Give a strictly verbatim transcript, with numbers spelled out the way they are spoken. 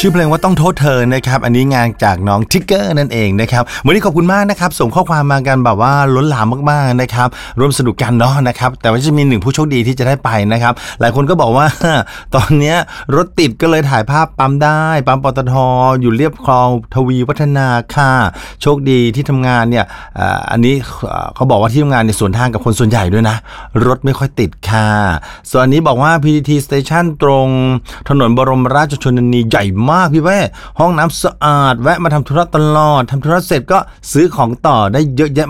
ชื่อเพลงว่าต้องโทษเธอนะครับอันนี้งานจากน้องทิกเกอร์นั่นเองนะครับวันนี้ขอบคุณมากนะครับส่งข้อความมากันแบบว่าล้นหลามมากๆนะครับร่วมสนุกกันเนาะนะครับแต่ว่าจะมีหนึ่งผู้โชคดีที่จะได้ไปนะครับหลายคนก็บอกว่าตอนนี้รถติดก็เลยถ่ายภาพปั๊มได้ปั๊มปตท.อยู่เรียบคลองทวีวัฒนาค่ะโชคดีที่ทำงานเนี่ยอันนี้เขาบอกว่าที่ทำงานในสวนทางกับคนส่วนใหญ่ด้วยนะรถไม่ค่อยติดค่ะส่วนอันนี้บอกว่า พี ที ที Station ตรงถนนบรมราชชนนีใหญ่มากพี่แว่ห้องน้ำสะอาดแวะมาทำธุระตลอดทำธุระเสร็จก็ซื้อของต่อได้เยอะแยะ